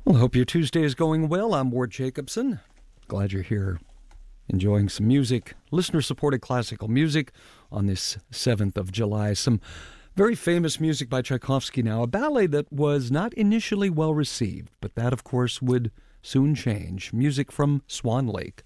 Well, I hope your Tuesday is going well. I'm Ward Jacobson. Glad you're here enjoying some music, listener-supported classical music on this 7th of July. Some very famous music by Tchaikovsky now, a ballet that was not initially well received, but that, of course, would soon change. Music from Swan Lake.